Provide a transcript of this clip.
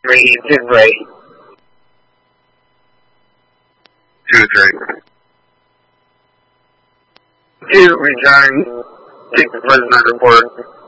Did right. 2-3. 2, return. Take the president report.